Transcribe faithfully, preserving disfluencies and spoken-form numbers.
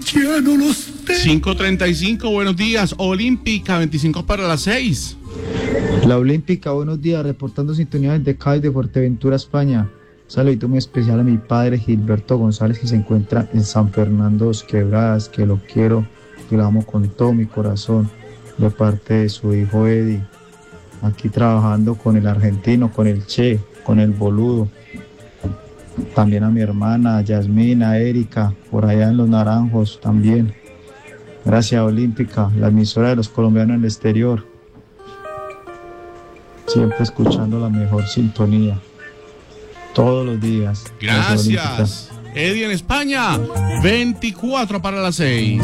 Ya no los tengo. cinco treinta y cinco, buenos días. Olímpica, veinticinco para las seis. La Olímpica, buenos días, reportando sintonía desde Cádiz de Fuerteventura, España. Un saludito muy especial a mi padre Gilberto González, que se encuentra en San Fernando Dos Quebradas, que lo quiero, que lo amo con todo mi corazón, de parte de su hijo Eddie, aquí trabajando con el argentino, con el Che, con el boludo. También a mi hermana Yasmina, Erika, por allá en Los Naranjos también. Gracias, Olímpica, la emisora de los colombianos en el exterior. Siempre escuchando la mejor sintonía. Todos los días. Gracias. Eddie en España, veinticuatro para las seis.